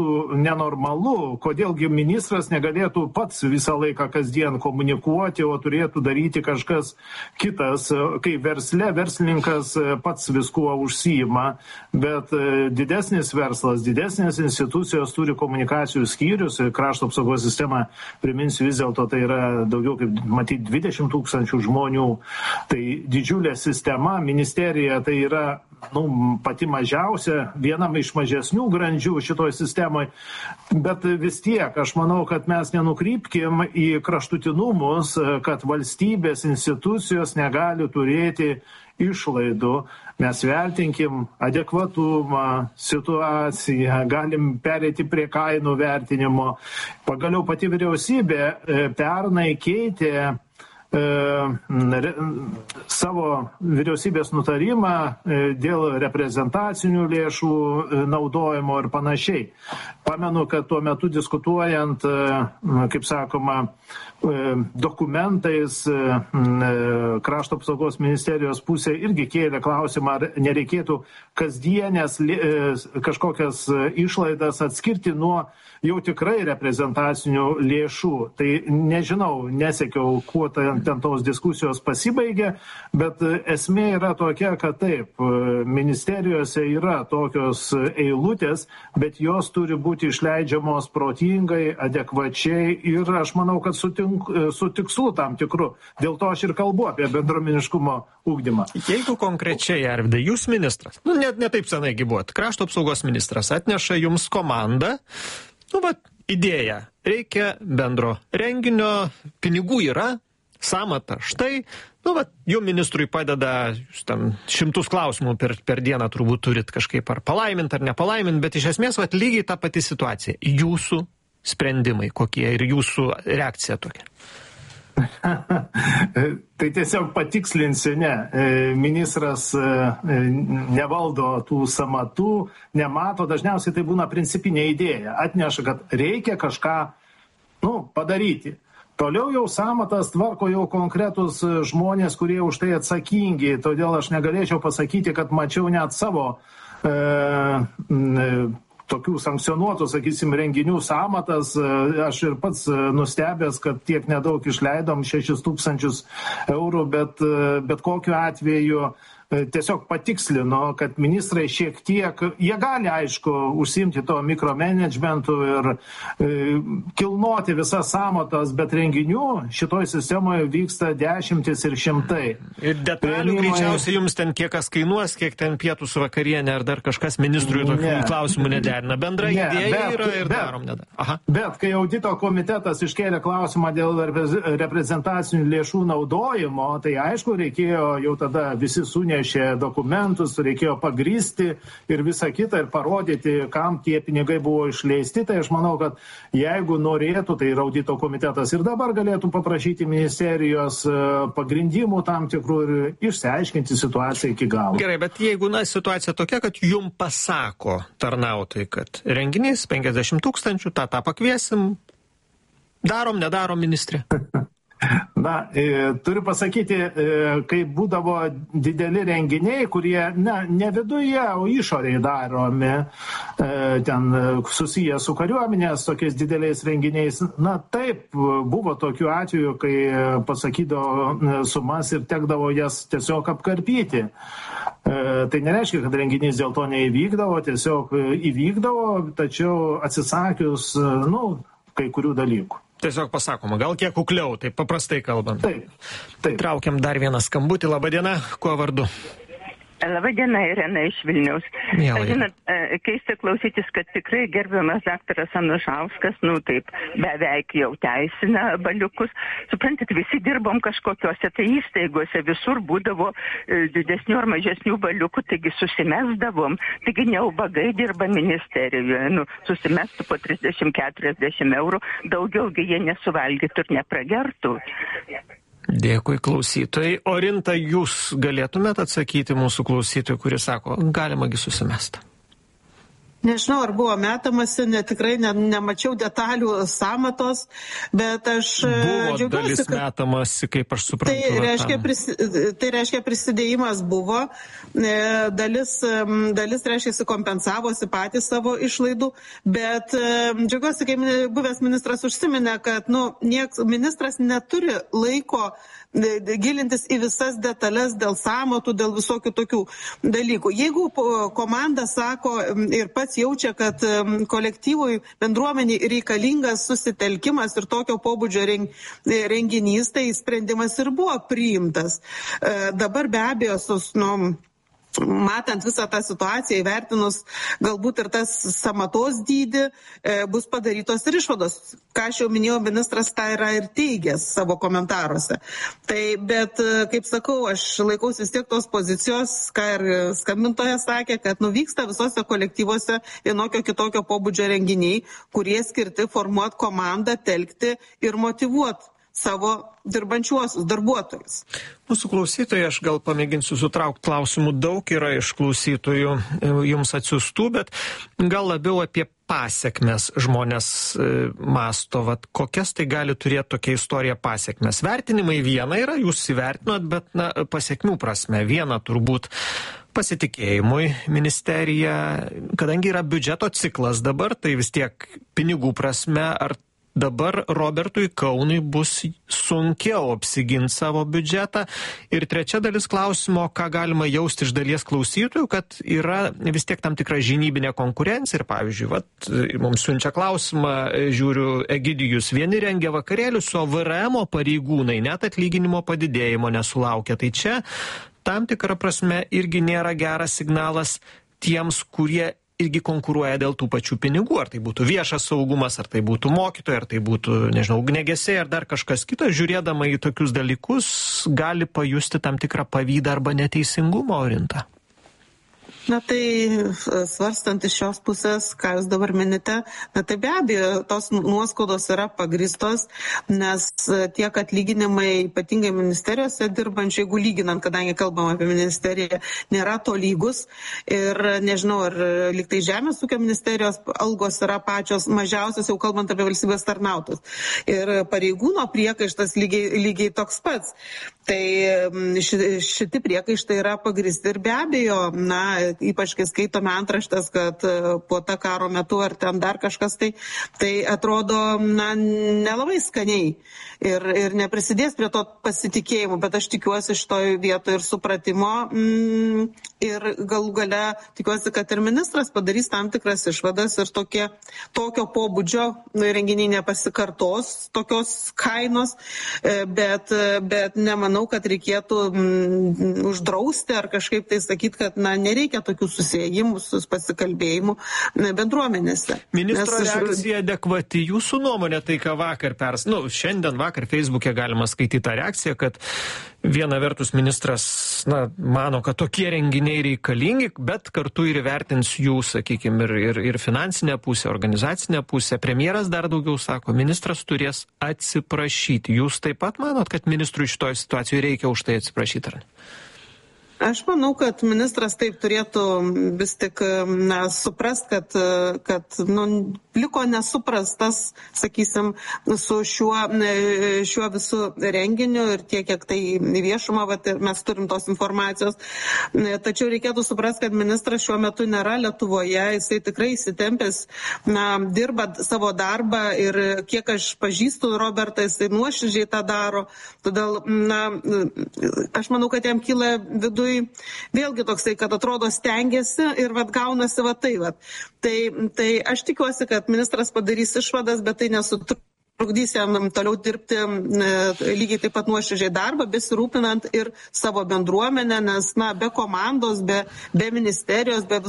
nenormalu, kodėlgi ministras negalėtų pats visą laiką kasdien komunikuoti, o turėtų daryti kažkas kitas, kai verslininkas pats viskuo užsiima, bet didesnis verslas, didesnės institucijos turi komunikacijų skyrius, krašto apsaugos sistema, priminsiu vis dėlto, tai yra daugiau kaip matyti 20 000 žmonių, tai didžiulė sistema, ministerija tai yra pati mažiausia, vienam iš mažesnių grandžių šitoj sistemai, bet vis tiek aš manau, kad mes nenukrypkim į kraštutinumus, kad valstybės institucijos negali turėti išlaidų, mes vertinkim adekvatumą, situaciją, galim pereiti prie kainų vertinimo. Pagaliau pati vyriausybė pernai keitė savo vyriausybės nutarimą dėl reprezentacinių lėšų naudojimo ir panašiai. Pamenu, kad tuo metu diskutuojant, kaip sakoma, dokumentais krašto apsaugos ministerijos pusė irgi kėlė klausimą, ar nereikėtų kasdienės kažkokias išlaidas atskirti nuo jau tikrai reprezentacinių lėšų. Tai nežinau, nesekiau, kuo ten tos diskusijos pasibaigė, bet esmė yra tokia, kad taip, ministerijose yra tokios eilutės, bet jos turi būti išleidžiamos protingai, adekvačiai ir aš manau, kad su tikslu tam tikru. Dėl to aš ir kalbu apie bendruomeniškumo ugdymą. Jeigu konkrečiai, Arvydai, jūs ministras, net ne taip senai buvot, krašto apsaugos ministras atneša jums komandą, idėja, reikia bendro renginio, pinigų yra, samata štai, jau ministrui padeda, jūs tam 100 klausimų per dieną turbūt turit kažkaip ar palaimint ar nepalaimint, bet iš esmės lygiai ta pati situacija. Jūsų sprendimai kokie ir jūsų reakcija tokia? Tai tiesiog patikslinsiu, ministras nevaldo tų samatų, nemato, dažniausiai tai būna principinė idėja, atneša, kad reikia kažką padaryti. Toliau jau samatas tvarko jau konkretus žmonės, kurie už tai atsakingi, todėl aš negalėčiau pasakyti, kad mačiau net savo tokių sankcionuotų, sakysim, renginių samatas. Aš ir pats nustebęs, kad tiek nedaug išleidom, 6 000 eurų, bet kokiu atveju tiesiog patikslino, kad ministrai šiek tiek, jie gali, aišku, užsiimti to mikromanagementu ir kilnoti visas samatas, bet renginių šitoj sistemoje vyksta dešimtis ir šimtai. Ir detalių greičiausiai jums ten kiek kas kainuos, kiek ten pietus vakarienė ar dar kažkas ministrui tokių klausimų nederina. Bendra idėja yra ir darom nedarom. Bet kai audito komitetas iškėlė klausimą dėl reprezentacinių lėšų naudojimo, tai aišku, reikėjo jau tada visi sunešė dokumentus, reikėjo pagrysti ir visą kitą ir parodyti, kam tie pinigai buvo išleisti. Tai aš manau, kad jeigu norėtų, tai ir audito komitetas ir dabar galėtų paprašyti ministerijos pagrindimų tam tikrų ir išsiaiškinti situaciją iki galo. Gerai, bet jeigu situacija tokia, kad jum pasako tarnautojai, kad renginys 50 000, tą pakviesim, darom, nedarom, ministrė? Turiu pasakyti, kai būdavo dideli renginiai, kurie ne viduje, o išorėje daromi, ten susiję su kariuomenės tokiais dideliais renginiais. Taip, buvo tokių atvejų, kai pasakydavo sumas ir tekdavo jas tiesiog apkarpyti. Tai nereiškia, kad renginys dėl to neįvykdavo, tiesiog įvykdavo, tačiau atsisakius, kai kurių dalykų. Tiesiog pasakoma, gal kiek kukliau, taip paprastai kalbant. Taip. Traukiam dar vieną skambutį. Labadiena, kuo vardu? Labadiena, Irena iš Vilniaus. Žinot, keista klausytis, kad tikrai gerbiamas daktaras Anušauskas, taip, beveik jau teisina baliukus. Suprantat, visi dirbom kažkokiuose tai įstaigose, visur būdavo didesnių ar mažesnių baliukų, taigi susimesdavom, taigi neubagai dirba ministerijoje, susimestų po 30-40 eurų, daugiaugi jie nesuvalgytų ir nepragertų. Dėkui klausytojai. O Rinta, jūs galėtumėt atsakyti mūsų klausytojui, kuris sako, galimagi susimest? Nežinau, ar buvo metamasi, tikrai nemačiau detalių samatos, bet aš džiaugiuosi. Buvo dalis metamasi, kaip aš suprantu. Tai reiškia prisidėjimas buvo, dalis reiškia kompensavosi patys savo išlaidų, bet džiaugiuosi, kai buvęs ministras užsiminė, kad ministras neturi laiko gilintis į visas detalės dėl samatų, dėl visokių tokių dalykų. Jeigu komanda sako ir pats jaučia, kad kolektyvui, bendruomeniai reikalingas susitelkimas ir tokio pobūdžio renginys, tai sprendimas ir buvo priimtas. Dabar be abejo, matant visą tą situaciją, įvertinus galbūt ir tas samatos dydį, bus padarytos ir išvados. Ką aš jau minėjau, ministras tą yra ir teigęs savo komentaruose. Bet, kaip sakau, aš laikausi vis tiek tos pozicijos, ką ir skambintoja sakė, kad vyksta visose kolektyvuose vienokio kitokio pobūdžio renginiai, kurie skirti formuoti komandą, telkti ir motyvuoti savo dirbančiuosius darbuotojus. Mūsų klausytojai, aš gal pamėginsiu sutraukti klausimų, daug yra iš klausytojų jums atsiųstų, bet gal labiau apie pasekmes žmonės masto, kokias tai gali turėti tokia istorija pasekmes. Vertinimai viena yra, jūs įvertinot, bet pasekmių prasme viena turbūt pasitikėjimui ministerija, kadangi yra biudžeto ciklas dabar, tai vis tiek pinigų prasme, ar dabar Robertui Kaunui bus sunkiau apsiginti savo biudžetą. Ir trečia dalis klausimo, ką galima jausti iš dalies klausytojų, kad yra vis tiek tam tikra žinybinė konkurencija. Ir pavyzdžiui, mums siunčia klausimą, žiūriu, Egidijus, vieni rengia vakarėlius, o VRM pareigūnai net atlyginimo padidėjimo nesulaukia. Tai čia tam tikrą prasme irgi nėra geras signalas tiems, kurie irgi konkuruoja dėl tų pačių pinigų, ar tai būtų viešas saugumas, ar tai būtų mokytojai, ar tai būtų, nežinau, ugniagesiai, ar dar kažkas kitas, žiūrėdama į tokius dalykus, gali pajusti tam tikrą pavydą arba neteisingumą, Orinta. Tai svarstant iš šios pusės, ką jūs dabar minite, tai be abejo, tos nuoskaudos yra pagristos, nes tiek atlyginimai, ypatingai ministerijose dirbančių, jeigu lyginant, kadangi kalbam apie ministeriją, nėra to lygus. Ir nežinau, ar liktai Žemės ūkio ministerijos algos yra pačios mažiausios, jau kalbant apie valstybės tarnautojus. Ir pareigūno priekaištas lygiai toks pats. Tai šiti priekaištai yra pagristi ir be abejo, ypač kai skaitome antraštes, kad po tą karo metu ar ten dar kažkas, tai atrodo nelabai skaniai ir neprisidės prie to pasitikėjimo, bet aš tikiuosi šitoj vietoje ir supratimo ir galų gale tikiuosi, kad ir ministras padarys tam tikras išvadas ir tokio pobūdžio renginiai nepasikartos, tokios kainos, bet nemanau, kad reikėtų uždrausti ar kažkaip tai sakyti, kad nereikia tokių susijimų, pasikalbėjimų bendruomenėse. Ministro reakcija adekvati jūsų nuomonė, tai ką šiandien vakar Facebook'e galima skaityti tą reakciją, kad viena vertus ministras mano, kad tokie renginiai reikalingi, bet kartu ir įvertins jų, sakykime, ir finansinę pusę, organizacinę pusę. Premjeras dar daugiau sako, ministras turės atsiprašyti. Jūs taip pat manot, kad ministrui šitoje situacijoje reikia už tai atsiprašyti, ar ne? Aš manau, kad ministras taip turėtų vis tik suprast, kad liko nesuprastas, sakysim, su šiuo visų renginiu ir tiek, kiek tai viešumą, mes turim tos informacijos. Tačiau reikėtų suprast, kad ministras šiuo metu nėra Lietuvoje, jisai tikrai įsitempęs, dirba savo darbą ir kiek aš pažįstu Robertą, jisai nuoširdžiai tą daro. Todėl, aš manau, kad jam kyla viduje vėlgi toksai, kad atrodo stengiasi ir gaunasi tai. Tai aš tikiuosi, kad ministras padarys išvadas, bet tai nesutrukdys jam toliau dirbti lygiai taip pat nuoširdžiai darbą, besirūpinant ir savo bendruomenę, nes be komandos, be ministerijos, be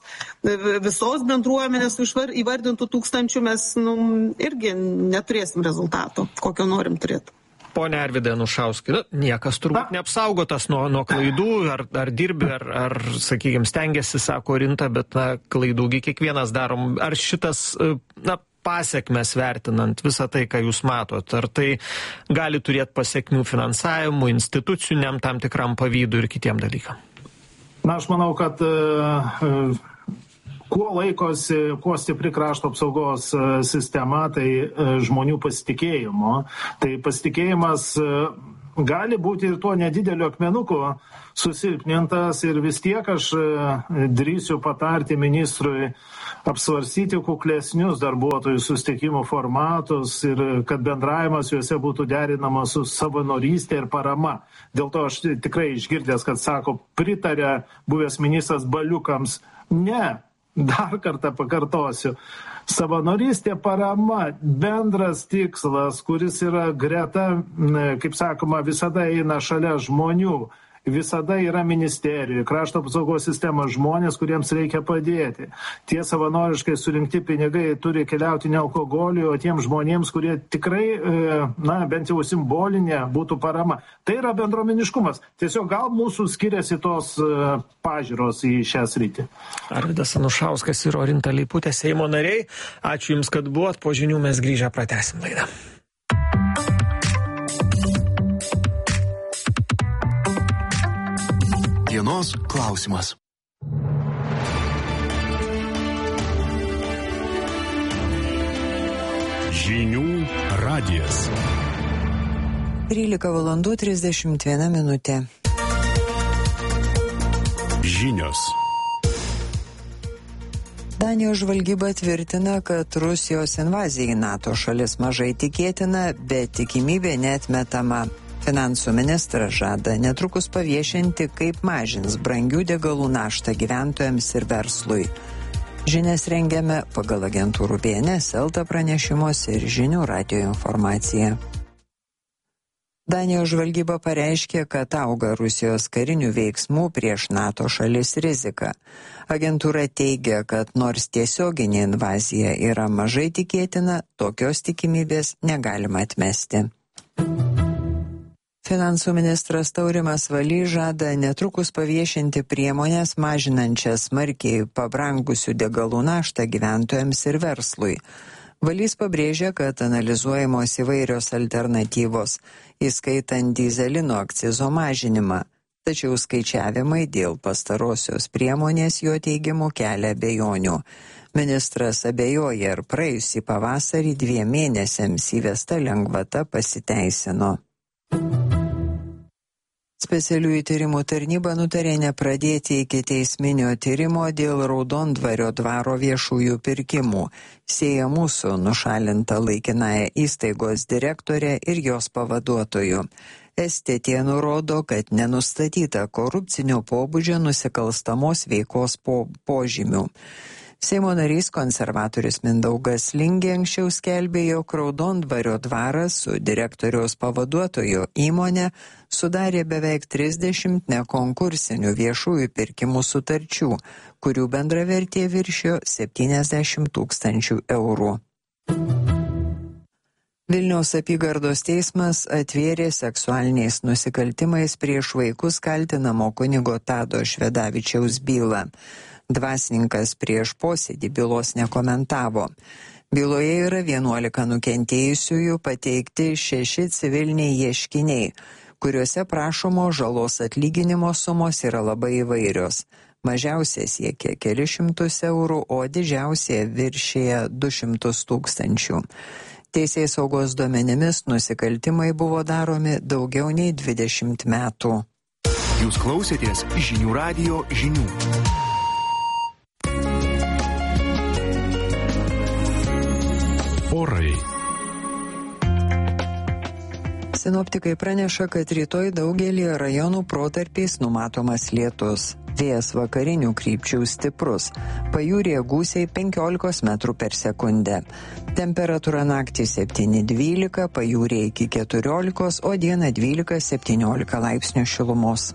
visos bendruomenės įvardintų tūkstančių mes irgi neturėsim rezultato, kokio norim turėti. Pone Arvydai Anušauskai, niekas turbūt neapsaugotas nuo klaidų, ar dirbi, ar sakykime, stengiasi, sako Orinta, bet klaidųgi kiekvienas darom. Ar šitas, pasekmes vertinant visą tai, ką jūs matot, ar tai gali turėti pasekmių finansavimų, instituciniam tam tikram pavydui ir kitiem dalykam? Aš manau, kad kuo laikosi, kuo stipri krašto apsaugos sistema, tai žmonių pasitikėjimo. Tai pasitikėjimas gali būti ir tuo nedideliu akmenuku susilpnintas ir vis tiek aš drįsiu patarti ministrui apsvarstyti kuklesnius darbuotojų susitikimų formatus ir kad bendravimas juose būtų derinamas su savanorystė ir parama. Dėl to aš tikrai išgirdęs, kad sako, pritarė buvęs ministras Baliukams. Ne, dar kartą pakartosiu. Savanorystė, parama, bendras tikslas, kuris yra greta, kaip sakoma, visada eina šalia žmonių. Visada yra ministerijų, krašto apsaugos sistema žmonės, kuriems reikia padėti. Tie savanoriškai surinkti pinigai turi keliauti ne alkoholiui, o tiems žmonėms, kurie tikrai, bent jau simbolinė būtų parama. Tai yra bendruomeniškumas. Tiesiog gal mūsų skiriasi tos pažiūros į šią sritį. Arvydas Anušauskas ir Orinta Leiputė, Seimo nariai. Ačiū Jums, kad buvot. Po žinių mes grįžę pratęsim laidą. Dienos klausimas. Žinių radijas. 13:31 minutė. Žinios. Danijos žvalgyba tvirtina, kad Rusijos invazija į NATO šalis mažai tikėtina, bet tikimybė neatmetama. Finansų ministras žada netrukus paviešinti, kaip mažins brangių degalų naštą gyventojams ir verslui. Žinias rengiame pagal agentūrų BNS, Elta pranešimus ir Žinių radijo informaciją. Danijos žvalgyba pareiškė, kad auga Rusijos karinių veiksmų prieš NATO šalis rizika. Agentūra teigia, kad nors tiesioginė invazija yra mažai tikėtina, tokios tikimybės negalima atmesti. Finansų ministras Taurimas Valys žada netrukus paviešinti priemonės mažinančias smarkiai pabrangusių degalų naštą gyventojams ir verslui. Valys pabrėžia, kad analizuojamos įvairios alternatyvos, įskaitant dyzelino akcizo mažinimą, tačiau skaičiavimai dėl pastarosios priemonės jo teigimu kelia abejonių. Ministras abejoja, ar praėjusį pavasarį 2 mėnesiams įvesta lengvata pasiteisino. Specialiųjų tyrimų tarnyba nutarė nepradėti ikiteisminio tyrimo dėl Raudondvario dvaro viešųjų pirkimų, siejamų su nušalinta laikinąja įstaigos direktorė ir jos pavaduotoju. STT nurodo, kad nenustatyta korupcinio pobūdžio nusikalstamos veikos požymių. Seimo narys konservatorius Mindaugas Lingė anksčiau skelbė, jog Raudondvario dvaras su direktoriaus pavaduotojo įmonė sudarė beveik 30 nekonkursinių viešųjų pirkimų sutarčių, kurių bendra vertė viršijo 70 000 eurų. Vilniaus apygardos teismas atvėrė seksualiniais nusikaltimais prieš vaikus kaltinamo kunigo Tado Švedavičiaus bylą. Dvasininkas prieš posėdį bylos nekomentavo. Byloje yra 11 nukentėjusiųjų, pateikti 6 civiliniai ieškiniai, kuriuose prašomo žalos atlyginimo sumos yra labai įvairios. Mažiausia siekia kelius šimtus eurų, o didžiausia viršija 200 000. Teisėsaugos duomenimis nusikaltimai buvo daromi daugiau nei 20 metų. Jūs klausėtės Žinių radijo žinių. Orai. Sinoptikai praneša, kad rytoj daugelį rajonų protarpiais numatomas lietus. Vėjas vakarinių krypčių stiprus. Pajūryje gūsiai 15 metrų per sekundę. Temperatūra naktį 7-12, pajūryje iki 14, o dieną 12-17 laipsnių šilumos.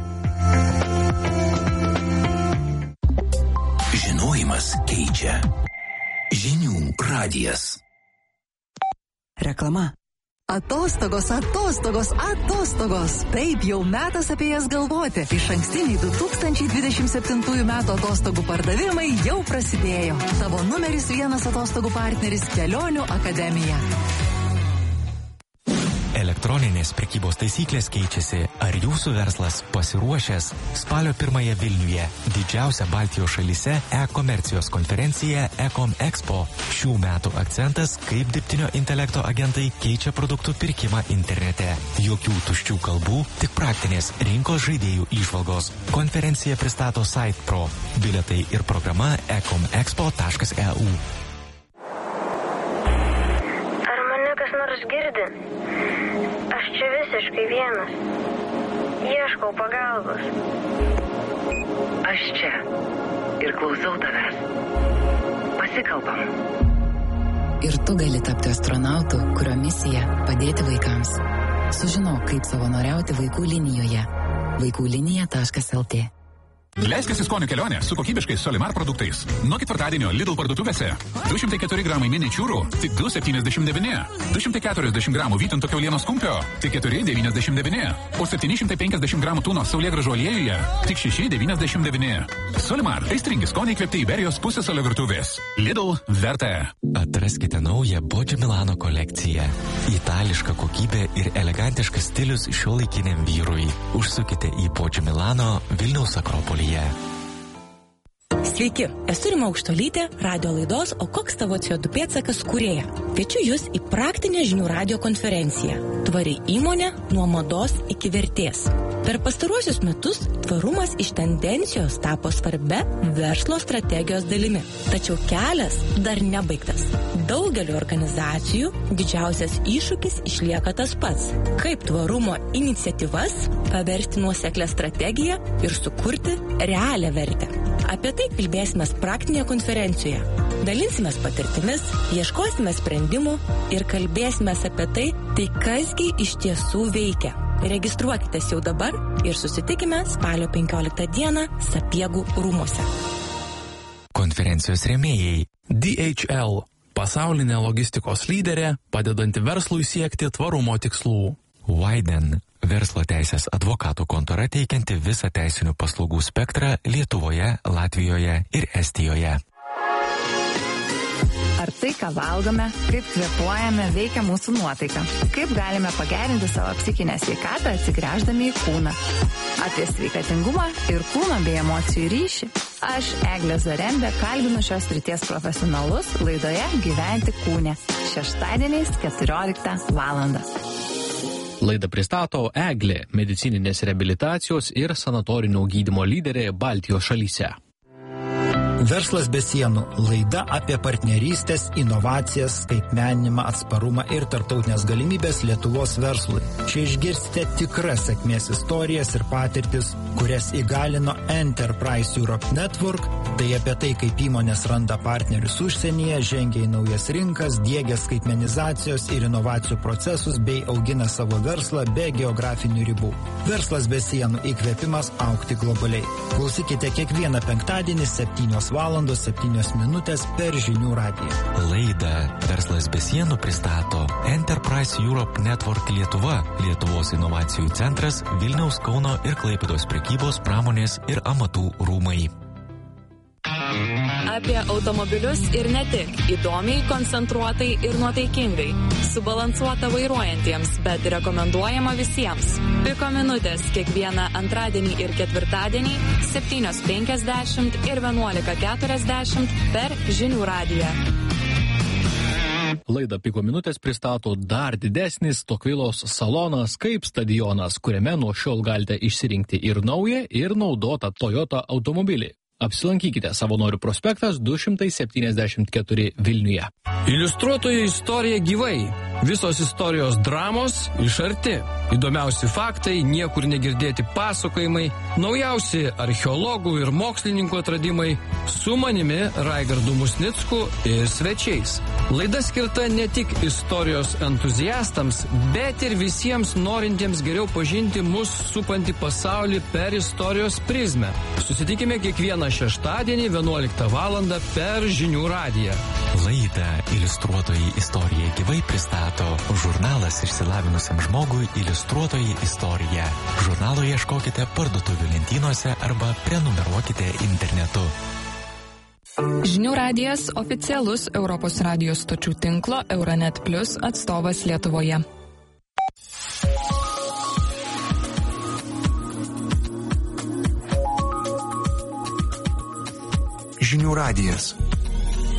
Žinojimas keičia. Žinių radijas. Reklama. Atostogos, atostogos, atostogos. Taip, jau metas apie jas galvoti. Išankstiniai 2027 metų atostogų pardavimai jau prasidėjo. Tavo numeris 1 atostogų partneris Kelionių akademija. elektroninės prekybos taisyklės keičiasi, ar jūsų verslas pasiruošęs? Spalio 1 Vilniuje didžiausia Baltijos šalyse e-komercijos konferencija Ecom Expo. Šių metų akcentas, kaip dirbtinio intelekto agentai keičia produktų pirkimą internete. Jokių tuščių kalbų, tik praktinės rinkos žaidėjų įžvalgos. Konferencija pristato SitePro. Bilietai ir programa ecomexpo.eu. Nors girdi, aš čia visiškai vienas. Ieškau pagalbos. Aš čia ir klausau tavęs. Pasikalbam. Ir tu gali tapti astronautu, kurio misija padėti vaikams. Sužinok, kaip savanoriauti vaikų linijoje. vaikųlinija.lt. Leiskis į skonių kelionę su kokybiškais Solimar produktais. Nuo ketvirtadienio Lidl parduotuvėse 204 gramai mini čiūrų tik 2,79. 240 gramų vytinto kiaulienos kumpio tik 4,99. O 750 gramų tūno saulėgrąžų aliejuje tik 6,99. Solimar - aistringi skoniai įkvėpti Iberijos pusėsalio virtuvės. Lidl verta. Atraskite naują Boggio Milano kolekciją. Itališka kokybė ir elegantiškas stilius šiuolaikiniam vyrui. Užsukite į Boggio Milano Vilniaus Akropolyje. Sveiki, esu Rima Aukštuolytė, radio laidos O koks tavo CO2 pėdsakas kūrėja. Kviečiu jūs į praktinę žinių radio konferenciją. Tvari įmonė nuo mados iki vertės. Per pastaruosius metus tvarumas iš tendencijos tapo svarbia verslo strategijos dalimi. Tačiau kelias dar nebaigtas. Daugeliu organizacijų didžiausias iššūkis išlieka tas pats. Kaip tvarumo iniciatyvas paversti nuoseklę strategiją ir sukurti realią vertę. Apie tai kalbėsime praktinėje konferencijoje. Dalinsimės patirtimis, ieškosime sprendimų ir kalbėsime apie tai kasgi iš tiesų veikia. Registruokitės jau dabar ir susitikime spalio 15 dieną Sapiegų rūmuose. Konferencijos rėmėjai DHL – pasaulinė logistikos lyderė, padedanti verslui siekti tvarumo tikslų. Widen – verslo teisės advokatų kontora teikianti visą teisinių paslaugų spektrą Lietuvoje, Latvijoje ir Estijoje. Ar tai, ką valgome, kaip kvėpuojame, veikia mūsų nuotaiką? Kaip galime pagerinti savo psichinę sveikatą atsigręždami į kūną? Apie sveikatingumą ir kūno bei emocijų ryšį. Aš, Eglė Zarembė, kalbinu šios srities profesionalus laidoje Gyventi kūne. Šeštadieniais 14 valandą. Laidą pristato Eglė, medicininės reabilitacijos ir sanatorinio gydymo lyderė Baltijos šalyse. Verslas be sienų – laida apie partnerystės, inovacijas, skaitmeninimą, atsparumą ir tarptautinės galimybės Lietuvos verslui. Čia išgirsite tikras sėkmės istorijas ir patirtis, kurias įgalino Enterprise Europe Network. Tai apie tai, kaip įmonės randa partnerius užsienyje, žengia į naujas rinkas, diegia skaitmenizacijos ir inovacijų procesus bei augina savo verslą be geografinių ribų. Verslas be sienų – įkvėpimas augti globaliai. Klausykite kiekvieną penktadienį 7:07 per Žinių radiją. Laidą Verslas be sienų pristato Enterprise Europe Network Lietuva, Lietuvos inovacijų centras, Vilniaus, Kauno ir Klaipėdos prekybos, pramonės ir amatų rūmai. Apie automobilius ir ne tik. Įdomiai, koncentruotai ir nuotaikingai. Subalansuota vairuojantiems, bet rekomenduojama visiems. Piko minutės kiekvieną antradienį ir ketvirtadienį 7:50 ir 11:40 per Žinių radiją. Laidą Piko minutės pristato dar didesnis Tokvilos salonas kaip stadionas, kuriame nuo šiol galite išsirinkti ir naują, ir naudotą Toyota automobilį. Apsilankykite Savanorių prospektas 274 Vilniuje. Iliustruotoji istorija gyvai. Visos istorijos dramos iš arti. Įdomiausi faktai, niekur negirdėti pasakojimai, naujausi archeologų ir mokslininkų atradimai, su manimi Raigardu Musnicku ir svečiais. Laida skirta ne tik istorijos entuziastams, bet ir visiems norintiems geriau pažinti mus supantį pasaulį per istorijos prizmę. Susitikime kiekvieną šeštadienį 11 valandą per Žinių radiją. Laidą Iliustruotoji istorija gyvai pristato žurnalas išsilavinusiam žmogui Iliustruotoji istorija. Žurnalo ieškokite parduotuvių lentynose arba prenumeruokite internetu. Žinių radijas oficialus Europos radijos stočių tinklo Euronet Plus atstovas Lietuvoje. Žinių radijas.